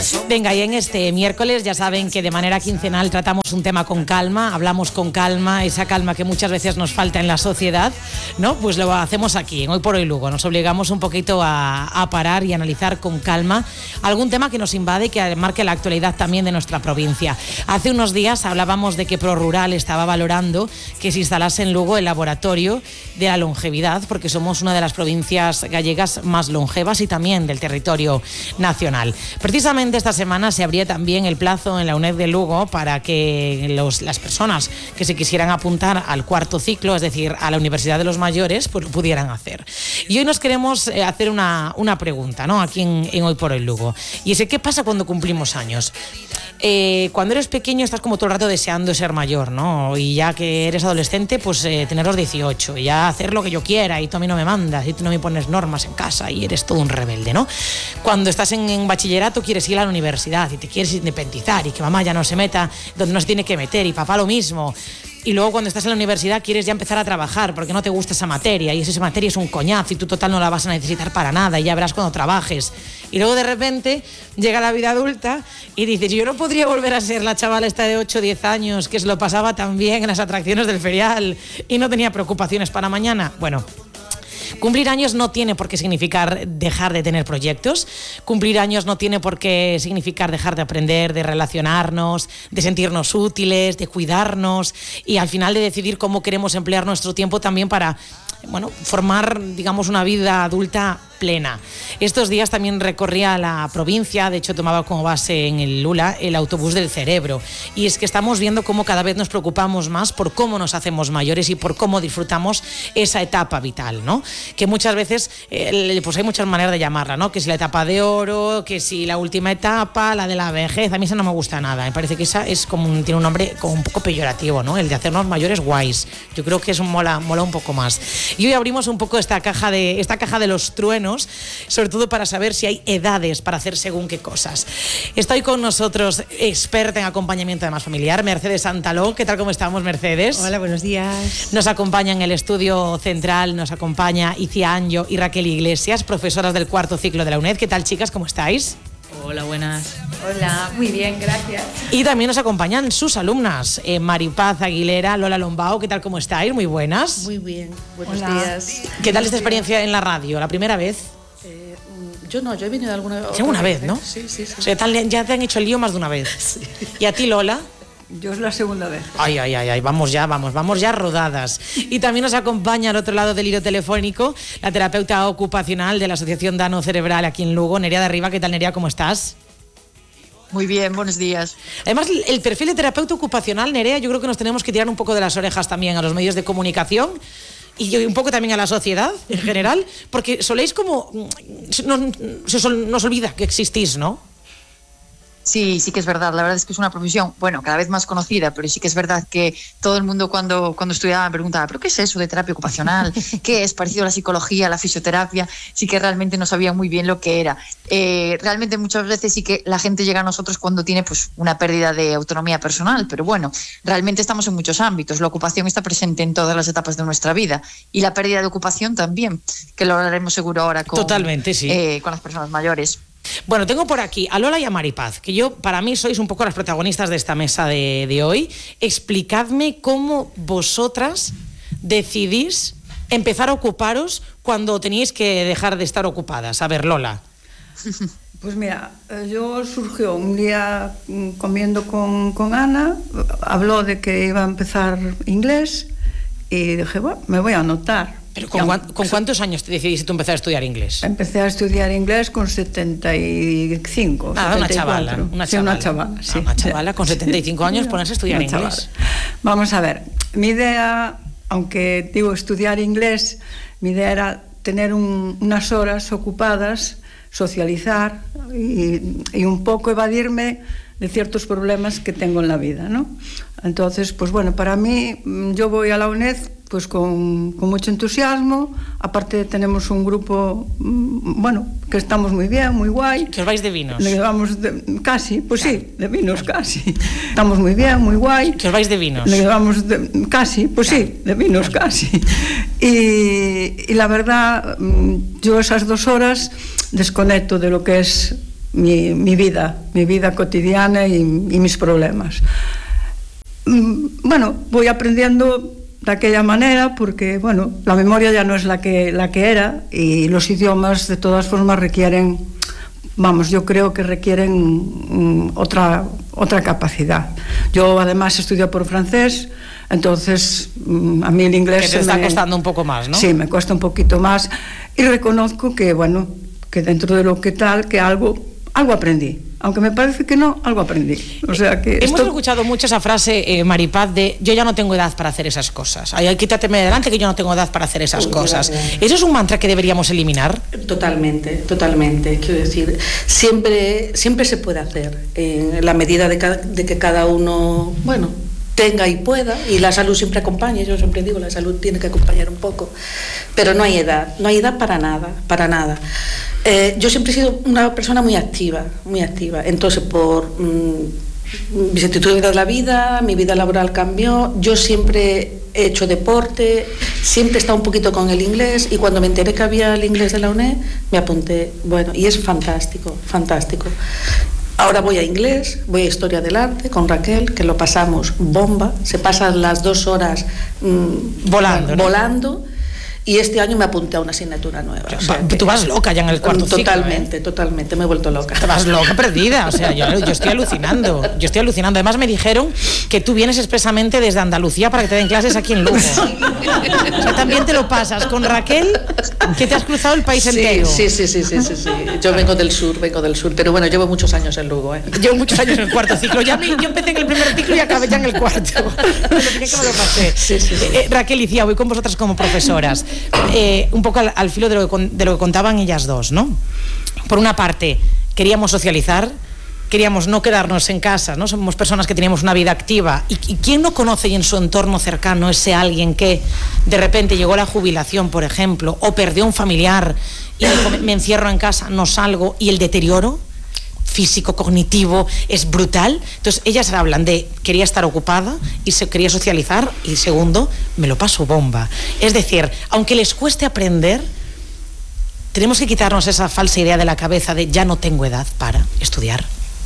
Venga, y en este miércoles ya saben que de manera quincenal tratamos un tema con calma, hablamos con calma, esa calma que muchas veces nos falta en la sociedad, ¿no? Pues lo hacemos aquí, en Hoy por Hoy Lugo. Nos obligamos un poquito a parar y analizar con calma algún tema que nos invade y que marque la actualidad también de nuestra provincia. Hace unos días hablábamos de que ProRural estaba valorando que se instalase en Lugo el laboratorio de la longevidad, porque somos una de las provincias gallegas más longevas y también del territorio nacional. Precisamente esta semana se abría también el plazo en la UNED de Lugo para que las personas que se quisieran apuntar al cuarto ciclo, es decir, a la Universidad de los Mayores, pues lo pudieran hacer. Y hoy nos queremos hacer una pregunta, ¿no? Aquí en Hoy por Hoy Lugo. Y es: ¿qué pasa cuando cumplimos años? Cuando eres pequeño estás como todo el rato deseando ser mayor, ¿no? Y ya que eres adolescente, pues tener los 18 y ya hacer lo que yo quiera, y tú a mí no me mandas y tú no me pones normas en casa y eres todo un rebelde, ¿no? Cuando estás en bachillerato quieres ir a la universidad y te quieres independizar y que mamá ya no se meta donde no se tiene que meter y papá lo mismo. Y luego cuando estás en la universidad quieres ya empezar a trabajar porque no te gusta esa materia y esa materia es un coñazo y tú total no la vas a necesitar para nada y ya verás cuando trabajes. Y luego de repente llega la vida adulta y dices: yo no podría volver a ser la chavala esta de 8 o 10 años que se lo pasaba tan bien en las atracciones del ferial y no tenía preocupaciones para mañana. Bueno, cumplir años no tiene por qué significar dejar de tener proyectos. Cumplir años no tiene por qué significar dejar de aprender, de relacionarnos, de sentirnos útiles, de cuidarnos y al final de decidir cómo queremos emplear nuestro tiempo también para, bueno, formar, digamos, una vida adulta plena. Estos días también recorría la provincia, de hecho tomaba como base en el Lula el autobús del cerebro, y es que estamos viendo cómo cada vez nos preocupamos más por cómo nos hacemos mayores y por cómo disfrutamos esa etapa vital, ¿no? Que muchas veces, pues hay muchas maneras de llamarla, ¿no? Que si la etapa de oro, que si la última etapa, la de la vejez. A mí esa no me gusta nada, me parece que esa es tiene un nombre como un poco peyorativo, ¿no? El de hacernos mayores guays. Yo creo que eso mola un poco más. Y hoy abrimos un poco esta caja de los truenos, sobre todo para saber si hay edades para hacer según qué cosas. Estoy con nosotros, experta en acompañamiento además familiar, Mercedes Santaló. ¿Qué tal, cómo estamos, Mercedes? Hola, buenos días. Nos acompaña en el estudio central, nos acompaña Icía Anjo y Raquel Iglesias, profesoras del cuarto ciclo de la UNED. ¿Qué tal, chicas? ¿Cómo estáis? Hola, buenas. Hola, muy bien, gracias. Y también nos acompañan sus alumnas, Maripaz Aguilera, Lola Lombao. ¿Qué tal, cómo estáis? Muy buenas. Muy bien, buenos Hola. días. ¿Qué tal esta experiencia en la radio? ¿La primera vez? Yo he venido alguna vez. Sí, una vez, ¿no? Sí. O sea, ya te han hecho el lío más de una vez. Sí. ¿Y a ti, Lola? Yo es la segunda vez. Ay, vamos ya rodadas. Y también nos acompaña al otro lado del hilo telefónico la terapeuta ocupacional de la Asociación Dano Cerebral aquí en Lugo, Nerea de Arriba. ¿Qué tal, Nerea? ¿Cómo estás? Muy bien, buenos días. Además, el perfil de terapeuta ocupacional, Nerea, yo creo que nos tenemos que tirar un poco de las orejas también a los medios de comunicación y un poco también a la sociedad en general, porque soléis como... nos olvida que existís, ¿no? Sí que es verdad. La verdad es que es una profesión, bueno, cada vez más conocida, pero sí que es verdad que todo el mundo cuando estudiaba me preguntaba: ¿pero qué es eso de terapia ocupacional? ¿Qué es? Parecido a la psicología, a la fisioterapia. Sí que realmente no sabía muy bien lo que era. Realmente muchas veces sí que la gente llega a nosotros cuando tiene pues una pérdida de autonomía personal, pero bueno, realmente estamos en muchos ámbitos. La ocupación está presente en todas las etapas de nuestra vida y la pérdida de ocupación también, que lo hablaremos seguro ahora Totalmente, sí. Con las personas mayores. Bueno, tengo por aquí a Lola y a Maripaz, que para mí sois un poco las protagonistas de esta mesa de hoy. Explicadme cómo vosotras decidís empezar a ocuparos cuando teníais que dejar de estar ocupadas. A ver, Lola. Pues mira, yo surgió un día comiendo con Ana, habló de que iba a empezar inglés y dije, bueno, me voy a anotar. ¿Pero con cuántos años te decidiste tú empezar a estudiar inglés? Empecé a estudiar inglés con 75. Ah, 74. Una chavala. Sí. Una chavala con 75 años ponerse a estudiar inglés. Vamos a ver, mi idea, aunque digo estudiar inglés, mi idea era tener unas horas ocupadas, socializar y un poco evadirme de ciertos problemas que tengo en la vida, ¿no? Entonces, pues bueno, para mí, yo voy a la UNED pues con mucho entusiasmo. Aparte tenemos un grupo, bueno, que estamos muy bien, muy guay. ¿Que os vais de vinos? Casi, pues claro. Sí, de vinos casi. Estamos muy bien, muy guay. ¿Que os vais de vinos? Casi, pues claro. Sí, de vinos casi. Y la verdad, yo esas 2 horas desconecto de lo que es mi vida cotidiana y mis problemas. Bueno, voy aprendiendo de aquella manera porque, bueno, la memoria ya no es la que era, y los idiomas de todas formas requieren, vamos, yo creo que requieren otra capacidad. Yo además estudio por francés, entonces a mí el inglés... Que te está costando un poco más, ¿no? Sí, me cuesta un poquito más, y reconozco que, bueno, que dentro de lo que tal, que algo aprendí. Aunque me parece que no, algo aprendí. O sea que hemos escuchado mucho esa frase, Maripaz, de yo ya no tengo edad para hacer esas cosas. Ay, quítateme de delante que yo no tengo edad para hacer esas cosas. Gracias. ¿Eso es un mantra que deberíamos eliminar? Totalmente. Quiero decir, siempre se puede hacer, en la medida de que cada uno, bueno, tenga y pueda, y la salud siempre acompaña. Yo siempre digo, la salud tiene que acompañar un poco, pero no hay edad para nada. Yo siempre he sido una persona muy activa, entonces por vicisitudes de la vida, mi vida laboral cambió, yo siempre he hecho deporte, siempre he estado un poquito con el inglés, y cuando me enteré que había el inglés de la UNED, me apunté, bueno, y es fantástico. Ahora voy a inglés, voy a historia del arte con Raquel, que lo pasamos bomba, se pasan las 2 horas volando. Y este año me apunté a una asignatura nueva. O sea, tú vas loca ya en el cuarto ciclo. Totalmente, me he vuelto loca. Te vas loca, perdida. O sea, yo estoy alucinando. Además me dijeron que tú vienes expresamente desde Andalucía para que te den clases aquí en Lugo. O sea, también te lo pasas con Raquel, que te has cruzado el país entero. Sí. Yo vengo del sur, pero bueno, llevo muchos años en Lugo. Llevo muchos años en el cuarto ciclo. Yo empecé en el primer ciclo y acabé ya en el cuarto. Lo que me lo pasé. Sí. Raquel y Cia, voy con vosotras como profesoras. Un poco al filo de lo que contaban ellas dos, ¿no? Por una parte, queríamos socializar, queríamos no quedarnos en casa, ¿no? Somos personas que teníamos una vida activa. ¿Y quién no conoce y en su entorno cercano ese alguien que de repente llegó a la jubilación, por ejemplo, o perdió un familiar y dijo, me encierro en casa, no salgo, y el deterioro físico, cognitivo, es brutal? Entonces ellas hablan de quería estar ocupada y quería socializar, y segundo, me lo paso bomba. Es decir, aunque les cueste aprender, tenemos que quitarnos esa falsa idea de la cabeza de ya no tengo edad para estudiar.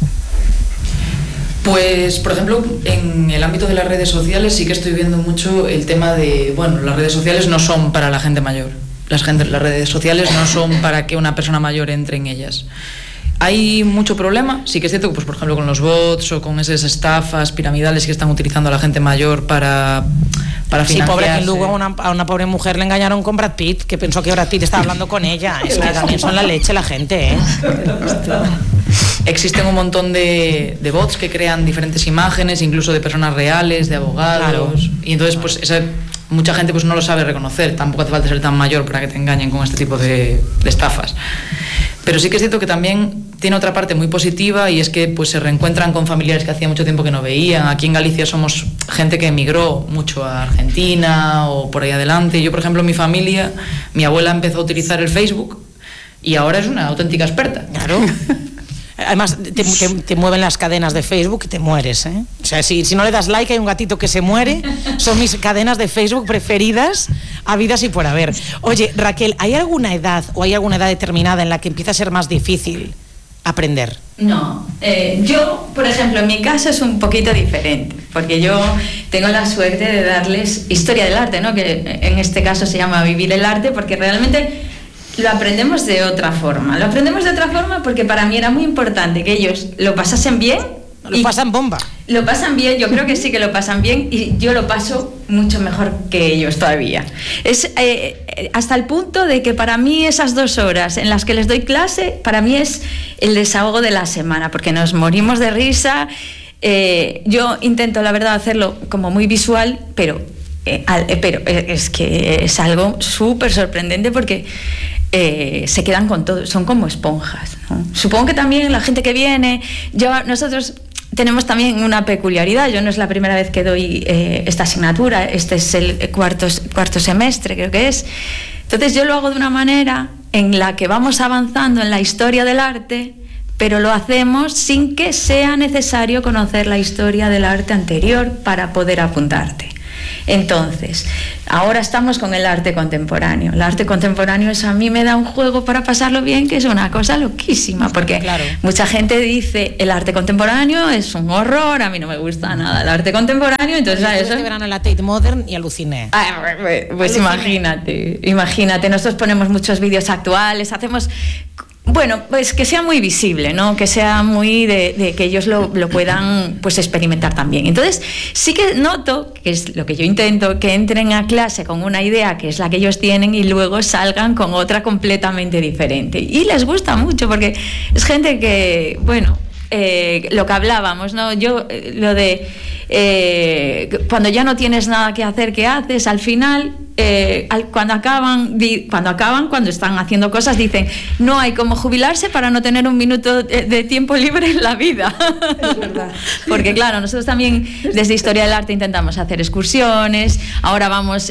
Pues, por ejemplo, en el ámbito de las redes sociales sí que estoy viendo mucho el tema de, bueno, las redes sociales no son para la gente mayor. Las redes sociales no son para que una persona mayor entre en ellas. Hay mucho problema, sí que es cierto que, pues, por ejemplo, con los bots o con esas estafas piramidales que están utilizando a la gente mayor para financiarse. Sí, pobre, que luego a una pobre mujer le engañaron con Brad Pitt, que pensó que Brad Pitt estaba hablando con ella. Es que también son la leche la gente, ¿eh? Existen un montón de bots que crean diferentes imágenes, incluso de personas reales, de abogados. Claro. Y entonces, pues, mucha gente pues no lo sabe reconocer. Tampoco hace falta ser tan mayor para que te engañen con este tipo de estafas. Pero sí que es cierto que también tiene otra parte muy positiva, y es que pues se reencuentran con familiares que hacía mucho tiempo que no veían. Aquí en Galicia somos gente que emigró mucho a Argentina o por ahí adelante. Yo, por ejemplo, en mi familia, mi abuela empezó a utilizar el Facebook y ahora es una auténtica experta. Claro. Además, te mueven las cadenas de Facebook y te mueres, ¿eh? O sea, si no le das like, hay un gatito que se muere. Son mis cadenas de Facebook preferidas, habidas y por haber. Oye, Raquel, ¿hay alguna edad determinada en la que empieza a ser más difícil aprender? No, yo, por ejemplo, en mi caso es un poquito diferente, porque yo tengo la suerte de darles historia del arte, ¿no? Que en este caso se llama Vivir el Arte, porque realmente lo aprendemos de otra forma. Lo aprendemos de otra forma porque para mí era muy importante que ellos lo pasasen bien. Lo pasan bomba. Lo pasan bien, yo creo que sí que lo pasan bien, y yo lo paso mucho mejor que ellos todavía. Es hasta el punto de que para mí esas 2 horas en las que les doy clase, para mí es el desahogo de la semana, porque nos morimos de risa. Yo intento, la verdad, hacerlo como muy visual, pero es que es algo súper sorprendente porque se quedan con todo, son como esponjas, ¿no? Supongo que también la gente que viene, nosotros tenemos también una peculiaridad. Yo no es la primera vez que doy esta asignatura, este es el cuarto semestre, creo que es. Entonces yo lo hago de una manera en la que vamos avanzando en la historia del arte, pero lo hacemos sin que sea necesario conocer la historia del arte anterior para poder apuntarte. Entonces, ahora estamos con el arte contemporáneo. El arte contemporáneo, eso a mí me da un juego para pasarlo bien, que es una cosa loquísima, porque mucha gente dice, el arte contemporáneo es un horror, a mí no me gusta nada el arte contemporáneo, entonces eso... Este verano en la Tate Modern y aluciné. Pues imagínate, nosotros ponemos muchos vídeos actuales, hacemos... Bueno, pues que sea muy visible, ¿no? Que sea muy de que ellos lo puedan pues experimentar también. Entonces, sí que noto, que es lo que yo intento, que entren a clase con una idea que es la que ellos tienen y luego salgan con otra completamente diferente. Y les gusta mucho porque es gente que, bueno, lo que hablábamos, ¿no? Yo, lo de cuando ya no tienes nada que hacer, ¿qué haces? Al final, cuando están haciendo cosas, dicen, no hay como jubilarse para no tener un minuto de tiempo libre en la vida. Es verdad. Porque claro, nosotros también desde Historia del Arte intentamos hacer excursiones. Ahora vamos,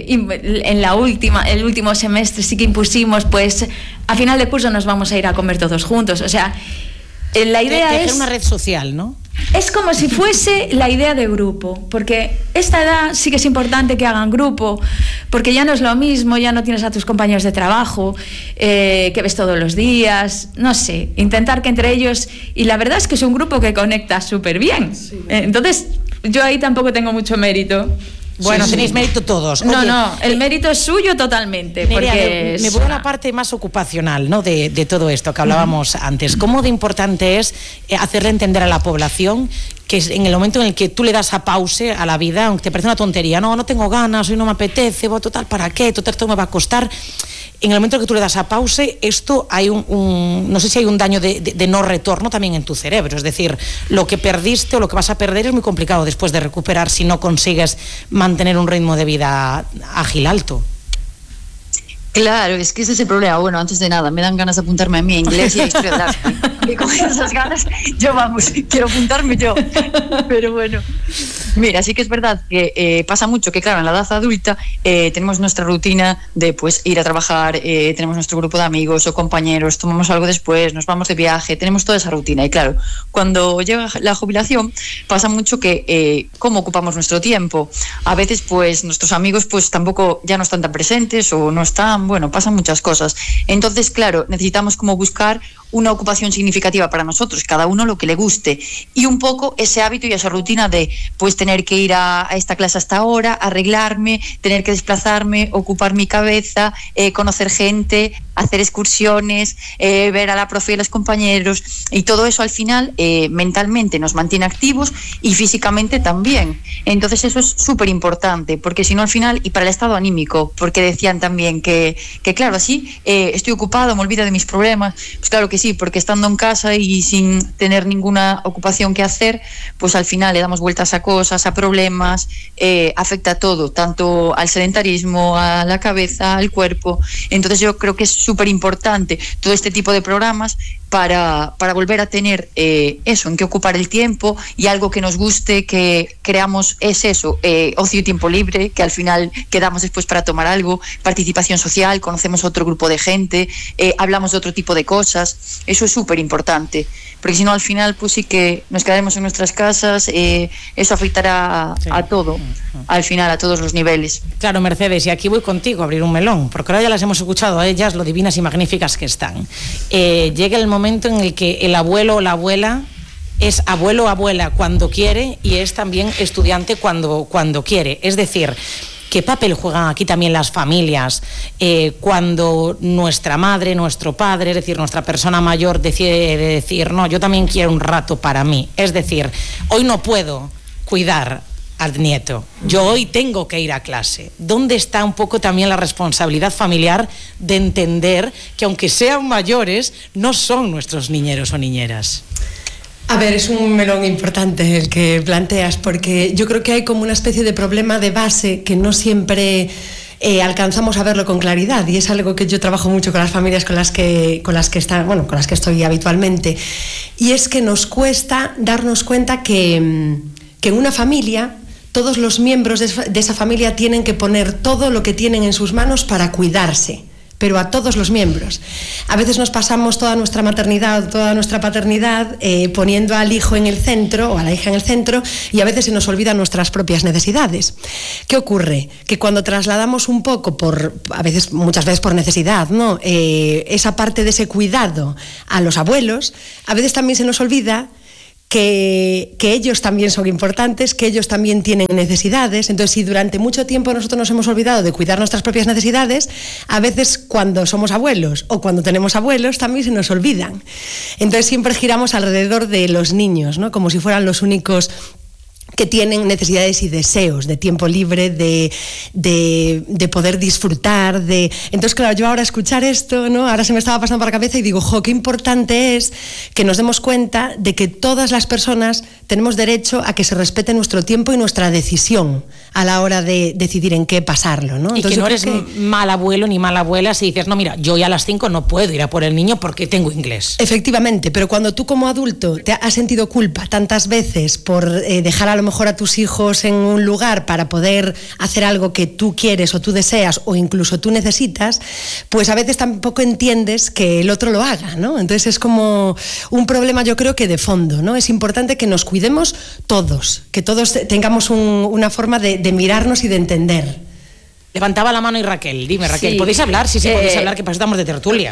el último semestre sí que impusimos, pues a final de curso nos vamos a ir a comer todos juntos. O sea, la idea es una red social, ¿no? Es como si fuese la idea de grupo, porque esta edad sí que es importante que hagan grupo, porque ya no es lo mismo, ya no tienes a tus compañeros de trabajo que ves todos los días, no sé, intentar que entre ellos, y la verdad es que es un grupo que conecta súper bien. Sí. Entonces yo ahí tampoco tengo mucho mérito. Bueno, tenéis mérito todos. Oye, no, el mérito es suyo totalmente. Porque me voy a la parte más ocupacional, ¿no? de todo esto que hablábamos antes. ¿Cómo de importante es hacerle entender a la población que en el momento en el que tú le das a pause a la vida, aunque te parece una tontería, no tengo ganas, hoy no me apetece, total, ¿para qué? Total, esto me va a costar. En el momento en que tú le das a pause, esto hay no sé si hay un daño de no retorno también en tu cerebro. Es decir, lo que perdiste o lo que vas a perder es muy complicado después de recuperar si no consigues mantener un ritmo de vida ágil, alto. Claro, es que ese es el problema. Bueno, antes de nada, me dan ganas de apuntarme a mí a inglés y a historia del arte. Y con esas ganas, quiero apuntarme yo. Pero bueno, mira, sí que es verdad que pasa mucho que, claro, en la edad adulta tenemos nuestra rutina de pues ir a trabajar, tenemos nuestro grupo de amigos o compañeros, tomamos algo después, nos vamos de viaje, tenemos toda esa rutina. Y claro, cuando llega la jubilación, pasa mucho que cómo ocupamos nuestro tiempo. A veces, pues, nuestros amigos pues tampoco ya no están tan presentes o no están. Bueno, pasan muchas cosas. Entonces, claro, necesitamos como buscar una ocupación significativa para nosotros, cada uno lo que le guste, y un poco ese hábito y esa rutina de pues tener que ir a esta clase hasta ahora, arreglarme, tener que desplazarme, ocupar mi cabeza, conocer gente, hacer excursiones, ver a la profe y a los compañeros, y todo eso al final mentalmente nos mantiene activos y físicamente también. Entonces eso es súper importante, porque si no al final, y para el estado anímico, porque decían también que claro, así estoy ocupado, me olvido de mis problemas. Pues claro que sí, porque estando en casa y sin tener ninguna ocupación que hacer, pues al final le damos vueltas a cosas, a problemas, afecta a todo, tanto al sedentarismo, a la cabeza, al cuerpo. Entonces yo creo que es súper importante todo este tipo de programas para volver a tener eso, en qué ocupar el tiempo, y algo que nos guste, que creamos es eso, ocio y tiempo libre, que al final quedamos después para tomar algo, participación social, conocemos otro grupo de gente, hablamos de otro tipo de cosas. Eso es súper importante, porque si no al final pues sí que nos quedaremos en nuestras casas, eso afectará a todo, al final a todos los niveles. Claro, Mercedes, y aquí voy contigo a abrir un melón, porque ahora ya las hemos escuchado a ellas, lo divinas y magníficas que están. Llega el momento en el que el abuelo o la abuela es abuelo o abuela cuando quiere y es también estudiante cuando quiere. Es decir, ¿qué papel juegan aquí también las familias cuando nuestra madre, nuestro padre, es decir, nuestra persona mayor decide decir, no, yo también quiero un rato para mí? Es decir, hoy no puedo cuidar al nieto, yo hoy tengo que ir a clase. ¿Dónde está un poco también la responsabilidad familiar de entender que aunque sean mayores, no son nuestros niñeros o niñeras? A ver, es un melón importante el que planteas, porque yo creo que hay como una especie de problema de base que no siempre alcanzamos a verlo con claridad, y es algo que yo trabajo mucho con las familias con las que estoy habitualmente, y es que nos cuesta darnos cuenta que en una familia todos los miembros de esa familia tienen que poner todo lo que tienen en sus manos para cuidarse, pero a todos los miembros. A veces nos pasamos toda nuestra maternidad, toda nuestra paternidad poniendo al hijo en el centro o a la hija en el centro, y a veces se nos olvidan nuestras propias necesidades. ¿Qué ocurre? Que cuando trasladamos un poco, muchas veces por necesidad, ¿no? Esa parte de ese cuidado a los abuelos, a veces también se nos olvida que ellos también son importantes, que ellos también tienen necesidades. Entonces, si durante mucho tiempo nosotros nos hemos olvidado de cuidar nuestras propias necesidades, a veces cuando somos abuelos o cuando tenemos abuelos también se nos olvidan. Entonces siempre giramos alrededor de los niños, ¿no? Como si fueran los únicos que tienen necesidades y deseos de tiempo libre, de poder disfrutar, Entonces, claro, yo ahora escuchar esto, ¿no? Ahora se me estaba pasando por la cabeza y digo, qué importante es que nos demos cuenta de que todas las personas tenemos derecho a que se respete nuestro tiempo y nuestra decisión a la hora de decidir en qué pasarlo, ¿no? Entonces, y que no eres mal abuelo ni mala abuela si dices, no, mira, yo ya a las 5 no puedo ir a por el niño porque tengo inglés. Efectivamente, pero cuando tú como adulto te has sentido culpa tantas veces por dejar a lo mejor a tus hijos en un lugar para poder hacer algo que tú quieres o tú deseas o incluso tú necesitas, pues a veces tampoco entiendes que el otro lo haga, ¿no? Entonces es como un problema, yo creo que de fondo, ¿no? Es importante que nos cuidemos todos, que todos tengamos una forma de mirarnos y de entender. Levantaba la mano y Raquel, dime Raquel, Sí. ¿podéis hablar? Sí, podéis hablar, que pasamos de tertulia.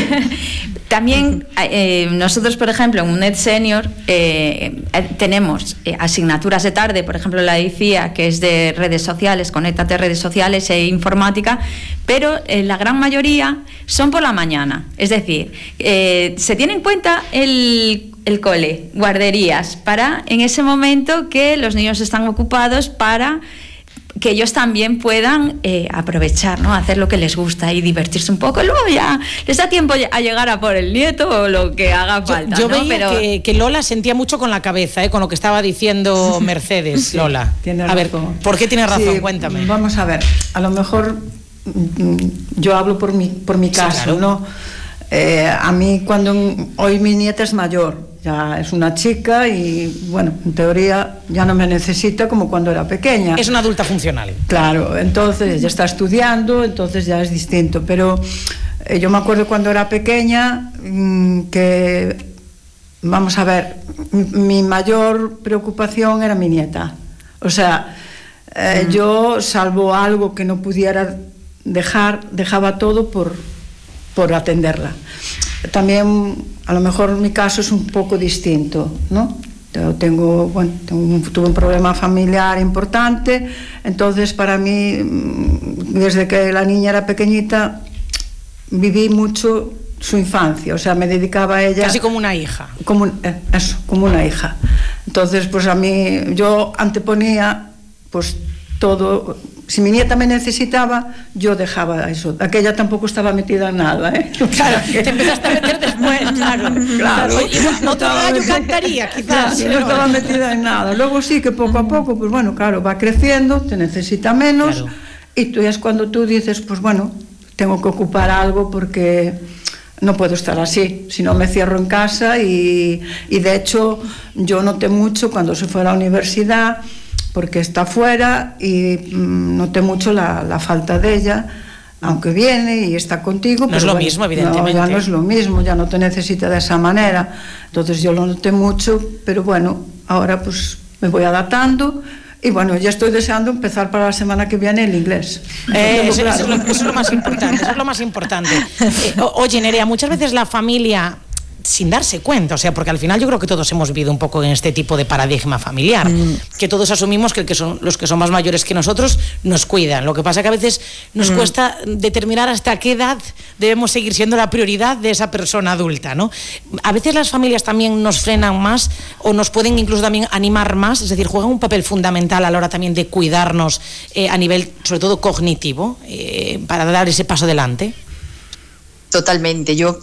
También nosotros, por ejemplo, en UNED Senior tenemos asignaturas de tarde, por ejemplo la ICIA, que es de redes sociales, conéctate redes sociales e informática, pero la gran mayoría son por la mañana. Es decir, se tiene en cuenta el cole, guarderías, para en ese momento que los niños están ocupados para que ellos también puedan aprovechar, ¿no? Hacer lo que les gusta y divertirse un poco. Luego ya les da tiempo a llegar a por el nieto o lo que haga falta. Yo ¿no? veía que Lola sentía mucho con la cabeza, con lo que estaba diciendo Mercedes. Sí, Lola. Tiene razón. A ver, ¿por qué tienes razón? Sí, cuéntame. Vamos a ver, a lo mejor yo hablo por mi caso, sí, claro. ¿no? A mí hoy mi nieta es mayor, ya es una chica y bueno, en teoría ya no me necesita como cuando era pequeña. Es una adulta funcional. Claro, entonces ya está estudiando, entonces ya es distinto, pero yo me acuerdo cuando era pequeña que, vamos a ver, mi mayor preocupación era mi nieta. O sea, yo salvo algo que no pudiera dejaba todo por atenderla. También a lo mejor mi caso es un poco distinto, ¿no? Tuve un problema familiar importante, entonces para mí, desde que la niña era pequeñita, viví mucho su infancia, o sea, me dedicaba a ella... Casi como una hija. Como una hija. Entonces, pues a mí, yo anteponía, pues todo... Si mi nieta me necesitaba, yo dejaba eso. Aquella tampoco estaba metida en nada, ¿eh? Claro, te empezaste a meter después, claro. Otro gallo cantaría, quizás. No estaba metida en nada. Luego sí que poco a poco, pues bueno, claro, va creciendo, te necesita menos, claro. Y tú es cuando tú dices, pues bueno, tengo que ocupar algo porque no puedo estar así, si no me cierro en casa y de hecho yo noté mucho cuando se fue a la universidad, porque está fuera y noté mucho la falta de ella, aunque viene y está contigo. No es lo mismo, evidentemente. No, ya no es lo mismo, ya no te necesita de esa manera. Entonces yo lo noté mucho, pero bueno, ahora pues me voy adaptando y bueno, ya estoy deseando empezar para la semana que viene el inglés. Eso es lo más importante, eso es lo más importante. Oye, Nerea, muchas veces la familia... sin darse cuenta, o sea, porque al final yo creo que todos hemos vivido un poco en este tipo de paradigma familiar, que todos asumimos que los que son más mayores que nosotros nos cuidan. Lo que pasa que a veces nos cuesta determinar hasta qué edad debemos seguir siendo la prioridad de esa persona adulta, ¿no? A veces las familias también nos frenan más o nos pueden incluso también animar más, es decir, juegan un papel fundamental a la hora también de cuidarnos a nivel, sobre todo, cognitivo, para dar ese paso adelante. Totalmente. Yo,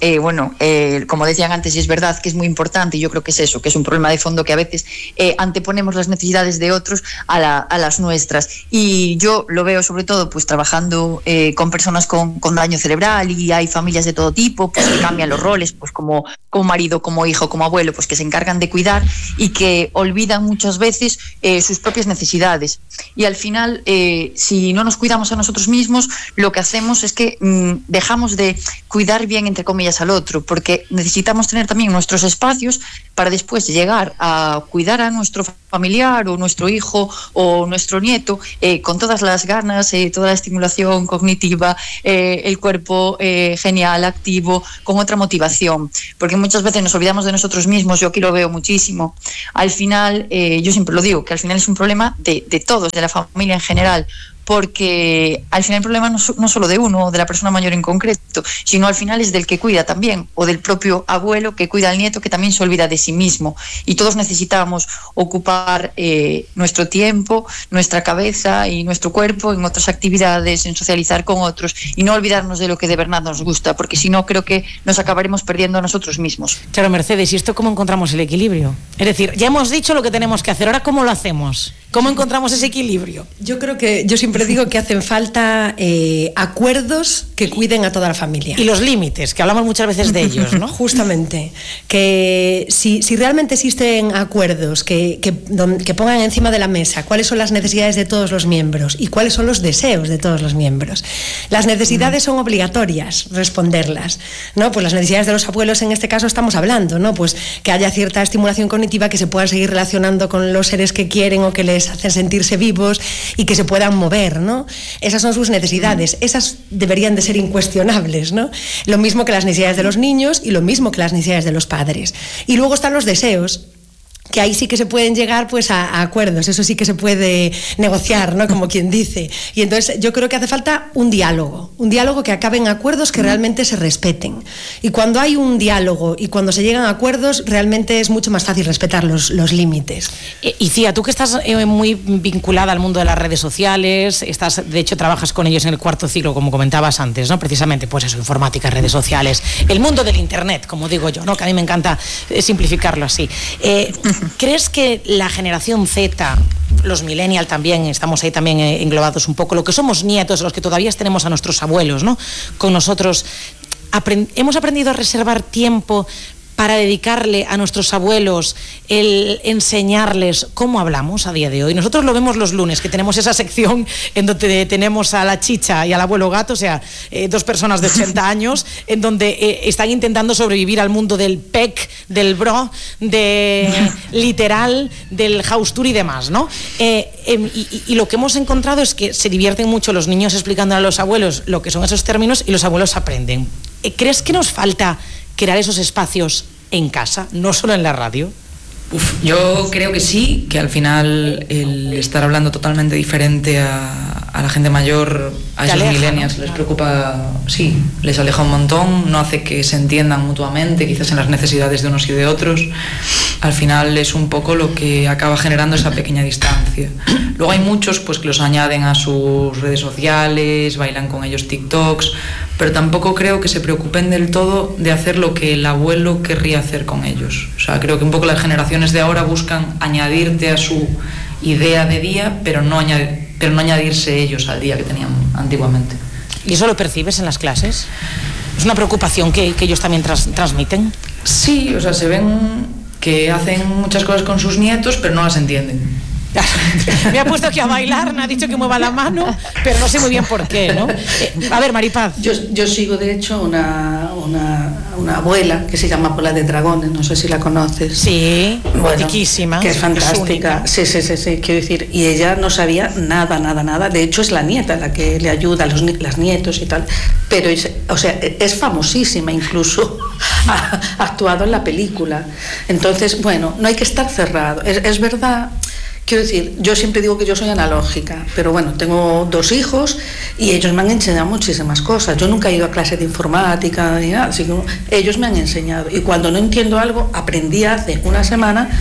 como decían antes, y es verdad que es muy importante, y yo creo que es eso, que es un problema de fondo, que a veces anteponemos las necesidades de otros a las nuestras. Y yo lo veo sobre todo pues trabajando con personas con daño cerebral, y hay familias de todo tipo, pues que cambian los roles, pues como marido, como hijo, como abuelo, pues que se encargan de cuidar y que olvidan muchas veces sus propias necesidades. Y al final, si no nos cuidamos a nosotros mismos, lo que hacemos es que dejamos de cuidar bien, entre comillas, al otro, porque necesitamos tener también nuestros espacios para después llegar a cuidar a nuestro familiar o nuestro hijo o nuestro nieto con todas las ganas, toda la estimulación cognitiva, el cuerpo genial, activo, con otra motivación, porque muchas veces nos olvidamos de nosotros mismos. Yo aquí lo veo muchísimo. Al final, yo siempre lo digo, que al final es un problema de todos, de la familia en general, porque al final el problema no solo de uno o de la persona mayor en concreto, sino al final es del que cuida también, o del propio abuelo que cuida al nieto, que también se olvida de sí mismo. Y todos necesitamos ocupar nuestro tiempo, nuestra cabeza y nuestro cuerpo en otras actividades, en socializar con otros, y no olvidarnos de lo que de verdad nos gusta, porque si no, creo que nos acabaremos perdiendo a nosotros mismos. Claro, Mercedes, ¿y esto cómo encontramos el equilibrio? Es decir, ya hemos dicho lo que tenemos que hacer, ahora ¿cómo lo hacemos? ¿Cómo encontramos ese equilibrio? Yo siempre digo que hacen falta acuerdos que cuiden a toda la familia. Y los límites, que hablamos muchas veces de ellos, ¿no? Justamente. Que si realmente existen acuerdos que pongan encima de la mesa cuáles son las necesidades de todos los miembros y cuáles son los deseos de todos los miembros. Las necesidades son obligatorias responderlas, ¿no? Pues las necesidades de los abuelos, en este caso estamos hablando, ¿no? Pues que haya cierta estimulación cognitiva, que se puedan seguir relacionando con los seres que quieren o que les hacen sentirse vivos y que se puedan mover, ¿no? Esas son sus necesidades, esas deberían de ser incuestionables, ¿no? Lo mismo que las necesidades de los niños y lo mismo que las necesidades de los padres. Y luego están los deseos, que ahí sí que se pueden llegar pues a acuerdos, eso sí que se puede negociar, ¿no? Como quien dice. Y entonces yo creo que hace falta un diálogo que acabe en acuerdos que realmente se respeten. Y cuando hay un diálogo y cuando se llegan a acuerdos, realmente es mucho más fácil respetar los límites. Y Cía, tú que estás muy vinculada al mundo de las redes sociales, de hecho trabajas con ellos en el cuarto ciclo, como comentabas antes, ¿no? Precisamente, pues eso, informática, redes sociales, el mundo del internet, como digo yo, ¿no? Que a mí me encanta simplificarlo así. ¿Crees que la generación Z, los millennials también, estamos ahí también englobados un poco, lo que somos nietos, los que todavía tenemos a nuestros abuelos, ¿no? Con nosotros, hemos aprendido a reservar tiempo para dedicarle a nuestros abuelos, el enseñarles cómo hablamos a día de hoy? Nosotros lo vemos los lunes, que tenemos esa sección en donde tenemos a la chicha y al abuelo gato, o sea, dos personas de 80 años, en donde están intentando sobrevivir al mundo del PEC, del bro, de literal, del house tour y demás, ¿no? Y lo que hemos encontrado es que se divierten mucho los niños explicando a los abuelos lo que son esos términos y los abuelos aprenden. ¿Crees que nos falta crear esos espacios en casa, no solo en la radio? Yo creo que sí, que al final el estar hablando totalmente diferente a la gente mayor, a esos millennials, ¿no? Les preocupa, sí, les aleja un montón, no hace que se entiendan mutuamente, quizás en las necesidades de unos y de otros. Al final es un poco lo que acaba generando esa pequeña distancia. Luego hay muchos pues que los añaden a sus redes sociales, bailan con ellos TikToks, pero tampoco creo que se preocupen del todo de hacer lo que el abuelo querría hacer con ellos. O sea, creo que un poco las generaciones de ahora buscan añadirte a su idea de día, pero no añadirse ellos al día que tenían antiguamente. ¿Y eso lo percibes en las clases? ¿Es una preocupación que ellos también transmiten? Sí, o sea, se ven que hacen muchas cosas con sus nietos, pero no las entienden. Me ha puesto aquí a bailar, me ha dicho que mueva la mano, pero no sé muy bien por qué, ¿no? A ver, Maripaz. Yo sigo, de hecho, una abuela que se llama Pola de Dragones, no sé si la conoces. Sí, bueno, riquísima. Que es fantástica. Sí, quiero decir, y ella no sabía nada. De hecho, es la nieta la que le ayuda, las nietos y tal. Pero, es famosísima, incluso ha actuado en la película. Entonces, bueno, no hay que estar cerrado. Es verdad. Quiero decir, yo siempre digo que yo soy analógica, pero bueno, tengo 2 hijos y ellos me han enseñado muchísimas cosas. Yo nunca he ido a clase de informática ni nada, así que ellos me han enseñado. Y cuando no entiendo algo, aprendí hace una semana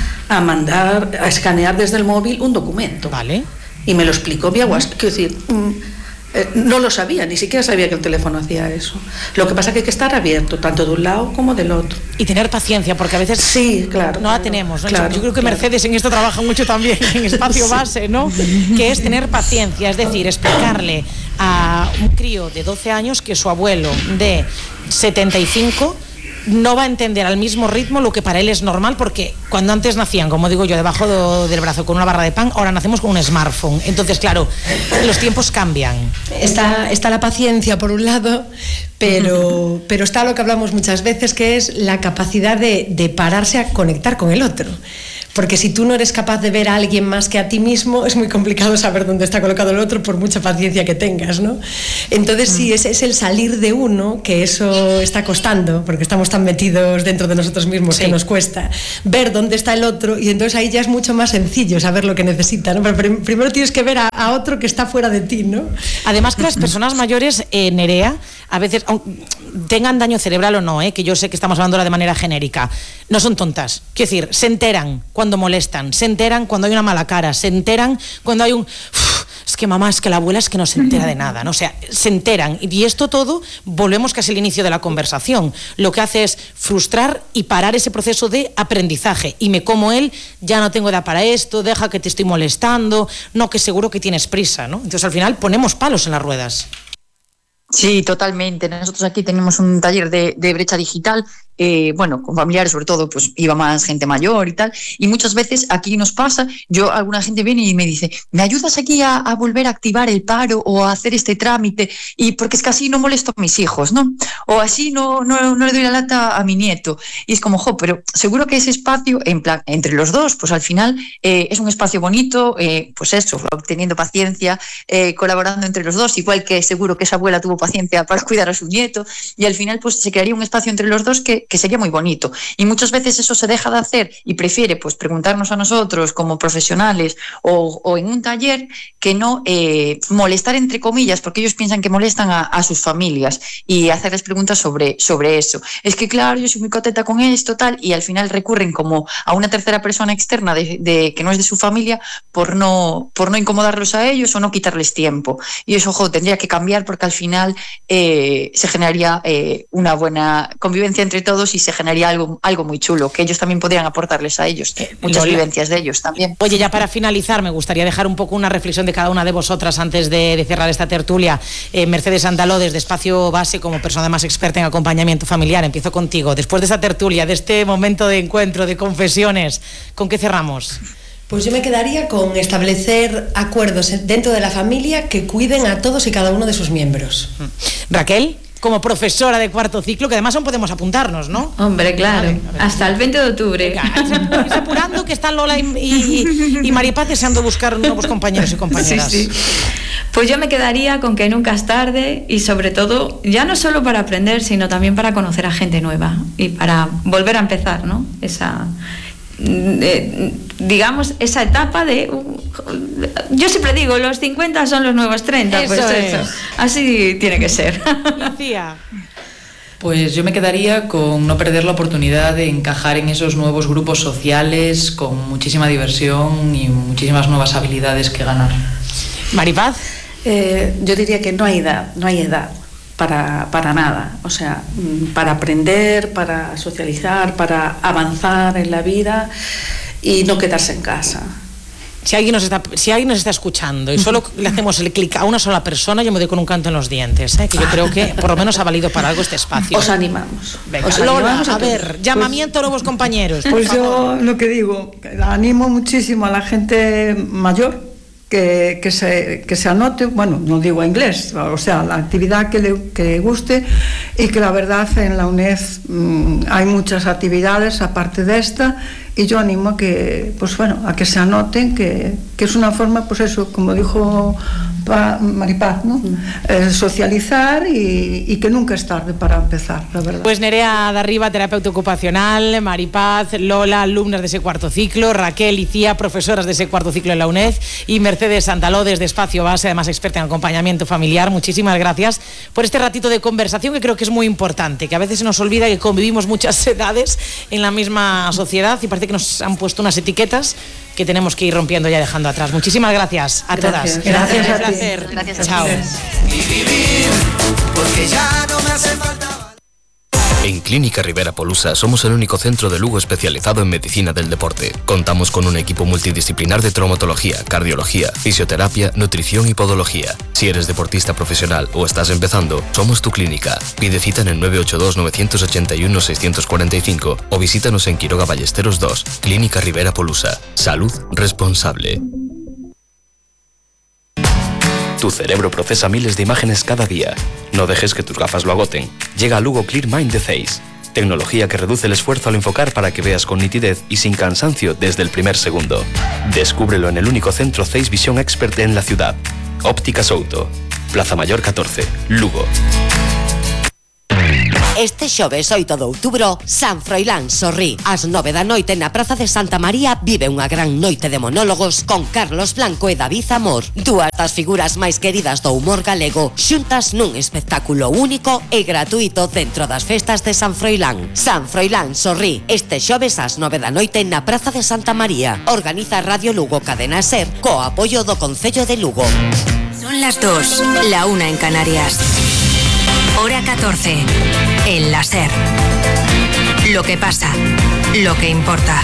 a escanear desde el móvil un documento. Vale. Y me lo explicó vía WhatsApp. Quiero decir, No lo sabía, ni siquiera sabía que el teléfono hacía eso. Lo que pasa es que hay que estar abierto, tanto de un lado como del otro. Y tener paciencia, porque a veces sí, claro, no la tenemos, ¿no? Claro, yo creo que Mercedes en esto trabaja mucho también, en Espacio Base, ¿no? Que es tener paciencia, es decir, explicarle a un crío de 12 años que su abuelo de 75 no va a entender al mismo ritmo lo que para él es normal, porque cuando antes nacían, como digo yo, debajo del brazo con una barra de pan, ahora nacemos con un smartphone. Entonces, claro, los tiempos cambian. Está la paciencia por un lado, pero está lo que hablamos muchas veces, que es la capacidad de pararse a conectar con el otro. Porque si tú no eres capaz de ver a alguien más que a ti mismo, es muy complicado saber dónde está colocado el otro, por mucha paciencia que tengas, ¿no? Entonces sí, es el salir de uno, que eso está costando, porque estamos tan metidos dentro de nosotros mismos que nos cuesta ver dónde está el otro, y entonces ahí ya es mucho más sencillo saber lo que necesita, ¿no? Pero primero tienes que ver a otro que está fuera de ti, ¿no? Además que las personas mayores, Nerea, a veces, tengan daño cerebral o no, que yo sé que estamos hablando ahora de manera genérica, no son tontas. Quiero decir, se enteran cuando molestan, se enteran cuando hay una mala cara, se enteran cuando hay un... es que mamá, es que la abuela es que no se entera de nada, ¿no? O sea, se enteran. Y esto todo, volvemos casi al inicio de la conversación. Lo que hace es frustrar y parar ese proceso de aprendizaje. Y me como él, ya no tengo edad para esto, deja que te estoy molestando, no, que seguro que tienes prisa, ¿no? Entonces al final ponemos palos en las ruedas. Sí, totalmente. Nosotros aquí tenemos un taller de brecha digital, bueno, con familiares sobre todo, pues iba más gente mayor y tal, y muchas veces aquí nos pasa, alguna gente viene y me dice, ¿me ayudas aquí a volver a activar el paro o a hacer este trámite? Y porque es que así no molesto a mis hijos, ¿no? O así no le doy la lata a mi nieto. Y es como, pero seguro que ese espacio, en plan, entre los dos, pues al final es un espacio bonito, pues eso, teniendo paciencia, colaborando entre los dos, igual que seguro que esa abuela tuvo paciencia para cuidar a su nieto, y al final pues se crearía un espacio entre los dos que sería muy bonito. Y muchas veces eso se deja de hacer y prefiere pues preguntarnos a nosotros como profesionales o en un taller que no molestar entre comillas, porque ellos piensan que molestan a sus familias, y hacerles preguntas sobre eso. Es que claro, yo soy muy contenta con esto, tal, y al final recurren como a una tercera persona externa de que no es de su familia por no incomodarlos a ellos o no quitarles tiempo. Y eso, tendría que cambiar, porque al final se generaría una buena convivencia entre todos y se generaría algo muy chulo, que ellos también podrían aportarles a ellos, muchas vivencias de ellos también. Oye, ya para finalizar, me gustaría dejar un poco una reflexión de cada una de vosotras antes de cerrar esta tertulia. Mercedes Andaló, desde Espacio Base, como persona más experta en acompañamiento familiar, empiezo contigo. Después de esta tertulia, de este momento de encuentro, de confesiones, ¿con qué cerramos? Pues yo me quedaría con establecer acuerdos dentro de la familia que cuiden a todos y cada uno de sus miembros. Raquel, como profesora de cuarto ciclo, que además aún podemos apuntarnos, ¿no? Hombre, claro, vale, hasta el 20 de octubre. Venga, es apurando, que están Lola y Maripaz deseando buscar nuevos compañeros y compañeras. Sí. Pues yo me quedaría con que nunca es tarde, y sobre todo, ya no solo para aprender, sino también para conocer a gente nueva y para volver a empezar, ¿no? Digamos, esa etapa de... yo siempre digo, los 50 son los nuevos 30, pues eso. Así tiene que ser. Lucía. Pues yo me quedaría con no perder la oportunidad de encajar en esos nuevos grupos sociales con muchísima diversión y muchísimas nuevas habilidades que ganar. Maripaz. Yo diría que no hay edad para nada, o sea, para aprender, para socializar, para avanzar en la vida y no quedarse en casa. Si alguien nos está escuchando y solo le hacemos el clic a una sola persona, yo me doy con un canto en los dientes, que yo creo que por lo menos ha valido para algo este espacio. Os animamos. Venga, Lola, a ver, llamamiento a nuevos compañeros. Pues yo lo que digo, animo muchísimo a la gente mayor que se anote, bueno, no digo inglés, o sea, la actividad que le guste, y que la verdad en la UNED hay muchas actividades aparte de esta, y yo animo a que, pues bueno, a que se anoten, que es una forma, pues eso, como dijo Maripaz, ¿no? Socializar y que nunca es tarde para empezar, la verdad. Pues Nerea de Arriba, terapeuta ocupacional, Maripaz, Lola, alumnas de ese cuarto ciclo, Raquel y Cía, profesoras de ese cuarto ciclo en la UNED, y Mercedes Andaló, desde Espacio Base, además experta en acompañamiento familiar. Muchísimas gracias por este ratito de conversación, que creo que es muy importante, que a veces se nos olvida que convivimos muchas edades en la misma sociedad y parece que nos han puesto unas etiquetas que tenemos que ir rompiendo ya, dejando atrás. Muchísimas gracias a todas. Gracias a ti. Un placer. Gracias a Chao. Porque ya no me hace falta. En Clínica Rivera Polusa somos el único centro de Lugo especializado en medicina del deporte. Contamos con un equipo multidisciplinar de traumatología, cardiología, fisioterapia, nutrición y podología. Si eres deportista profesional o estás empezando, somos tu clínica. Pide cita en el 982-981-645 o visítanos en Quiroga Ballesteros 2. Clínica Rivera Polusa. Salud responsable. Tu cerebro procesa miles de imágenes cada día. No dejes que tus gafas lo agoten. Llega a Lugo Clear Mind de Zeiss. Tecnología que reduce el esfuerzo al enfocar para que veas con nitidez y sin cansancio desde el primer segundo. Descúbrelo en el único centro Zeiss Vision Expert en la ciudad. Óptica Souto. Plaza Mayor 14, Lugo. Este xoves 8 de outubro, San Froilán Sorrí. Ás 9 da noite na Praza de Santa María vive unha gran noite de monólogos con Carlos Blanco e David Amor. Dúas das figuras máis queridas do humor galego xuntas nun espectáculo único e gratuito dentro das festas de San Froilán. San Froilán Sorrí, este xoves ás 9 da noite na Praza de Santa María. Organiza Radio Lugo Cadena Ser co apoio do Concello de Lugo. Son las 2, la 1 en Canarias. Hora 14, en la SER. Lo que pasa, lo que importa.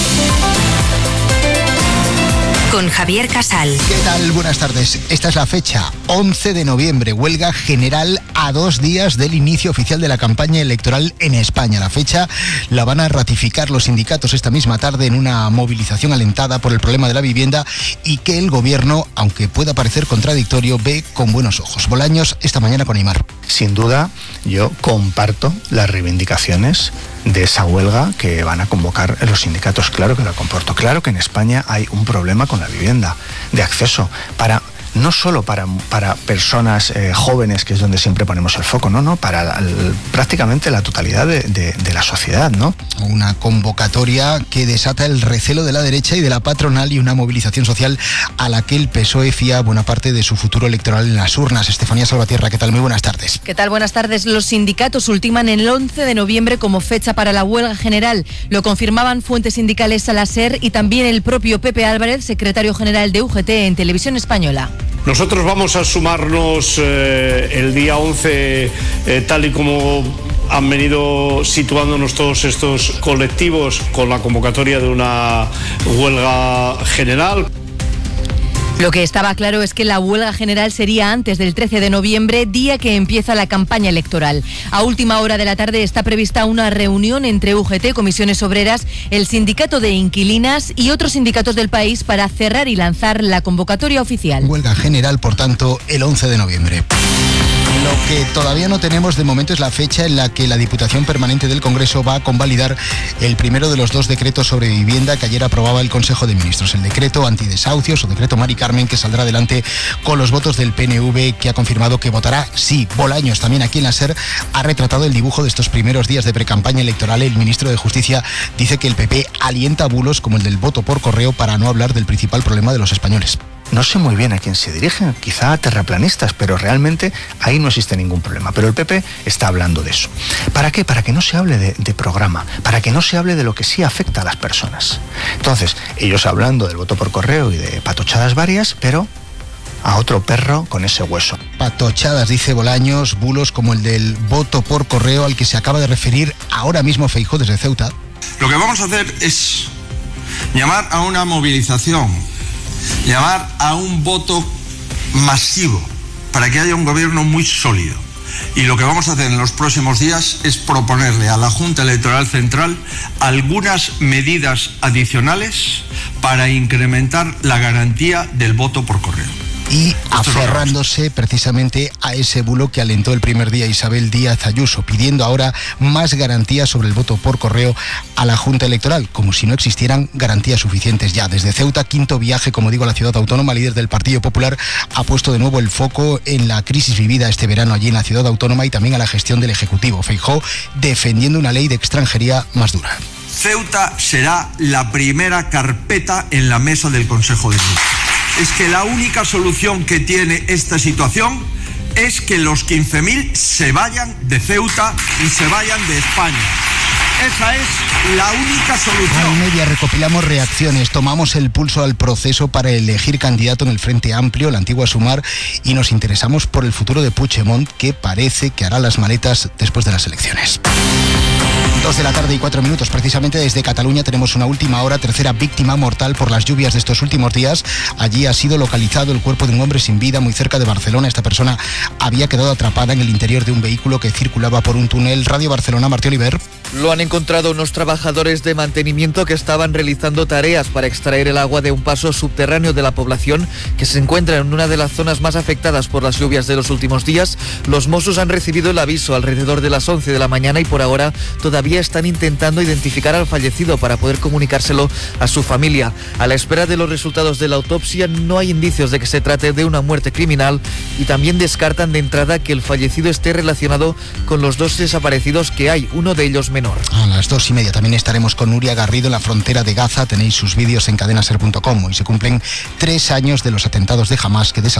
Con Javier Casal. ¿Qué tal? Buenas tardes. Esta es la fecha, 11 de noviembre, huelga general a 2 días del inicio oficial de la campaña electoral en España. La fecha la van a ratificar los sindicatos esta misma tarde en una movilización alentada por el problema de la vivienda y que el gobierno, aunque pueda parecer contradictorio, ve con buenos ojos. Bolaños esta mañana con Aimar. Sin duda, yo comparto las reivindicaciones de esa huelga que van a convocar los sindicatos. Claro que lo comporto. Claro que en España hay un problema con la vivienda, de acceso, no solo para personas jóvenes, que es donde siempre ponemos el foco, para prácticamente la totalidad de la sociedad, ¿no? Una convocatoria que desata el recelo de la derecha y de la patronal y una movilización social a la que el PSOE fía buena parte de su futuro electoral en las urnas. Estefanía Salvatierra, ¿qué tal? Muy buenas tardes. ¿Qué tal? Buenas tardes. Los sindicatos ultiman el 11 de noviembre como fecha para la huelga general. Lo confirmaban fuentes sindicales a la SER y también el propio Pepe Álvarez, secretario general de UGT en Televisión Española. Nosotros vamos a sumarnos el día 11, tal y como han venido situándonos todos estos colectivos con la convocatoria de una huelga general. Lo que estaba claro es que la huelga general sería antes del 13 de noviembre, día que empieza la campaña electoral. A última hora de la tarde está prevista una reunión entre UGT, Comisiones Obreras, el Sindicato de Inquilinas y otros sindicatos del país para cerrar y lanzar la convocatoria oficial. Huelga general, por tanto, el 11 de noviembre. Lo que todavía no tenemos de momento es la fecha en la que la Diputación Permanente del Congreso va a convalidar el primero de los 2 decretos sobre vivienda que ayer aprobaba el Consejo de Ministros. El decreto antidesahucios o decreto Mari Carmen, que saldrá adelante con los votos del PNV, que ha confirmado que votará sí. Bolaños, también aquí en la SER, ha retratado el dibujo de estos primeros días de precampaña electoral. El ministro de Justicia dice que el PP alienta bulos como el del voto por correo para no hablar del principal problema de los españoles. No sé muy bien a quién se dirigen, quizá a terraplanistas, pero realmente ahí no existe ningún problema. Pero el PP está hablando de eso. ¿Para qué? Para que no se hable de programa, para que no se hable de lo que sí afecta a las personas. Entonces, ellos hablando del voto por correo y de patochadas varias, pero a otro perro con ese hueso. Patochadas, dice Bolaños, bulos como el del voto por correo al que se acaba de referir ahora mismo Feijóo desde Ceuta. Lo que vamos a hacer es llamar a una movilización, llamar a un voto masivo para que haya un gobierno muy sólido. Y lo que vamos a hacer en los próximos días es proponerle a la Junta Electoral Central algunas medidas adicionales para incrementar la garantía del voto por correo. Y aferrándose precisamente a ese bulo que alentó el primer día Isabel Díaz Ayuso, pidiendo ahora más garantías sobre el voto por correo a la Junta Electoral, como si no existieran garantías suficientes ya. Desde Ceuta, quinto viaje, como digo, a la ciudad autónoma, líder del Partido Popular ha puesto de nuevo el foco en la crisis vivida este verano allí en la ciudad autónoma y también a la gestión del Ejecutivo. Feijóo defendiendo una ley de extranjería más dura. Ceuta será la primera carpeta en la mesa del Consejo de Ministros. Es que la única solución que tiene esta situación es que los 15.000 se vayan de Ceuta y se vayan de España. Esa es la única solución. En Media recopilamos reacciones, tomamos el pulso al proceso para elegir candidato en el Frente Amplio, la antigua Sumar, y nos interesamos por el futuro de Puigdemont, que parece que hará las maletas después de las elecciones. 2:04 p.m, precisamente desde Cataluña tenemos una última hora, tercera víctima mortal por las lluvias de estos últimos días. Allí ha sido localizado el cuerpo de un hombre sin vida muy cerca de Barcelona. Esta persona había quedado atrapada en el interior de un vehículo que circulaba por un túnel. Radio Barcelona, Martí Oliver. Lo han encontrado unos trabajadores de mantenimiento que estaban realizando tareas para extraer el agua de un paso subterráneo de la población que se encuentra en una de las zonas más afectadas por las lluvias de los últimos días. Los Mossos han recibido el aviso alrededor de las 11 de la mañana y por ahora todavía están intentando identificar al fallecido para poder comunicárselo a su familia. A la espera de los resultados de la autopsia no hay indicios de que se trate de una muerte criminal y también descartan de entrada que el fallecido esté relacionado con los dos desaparecidos que hay, uno de ellos menor. A las 2:30 también estaremos con Nuria Garrido en la frontera de Gaza. Tenéis sus vídeos en cadenaser.com. Hoy se cumplen 3 años de los atentados de Hamas que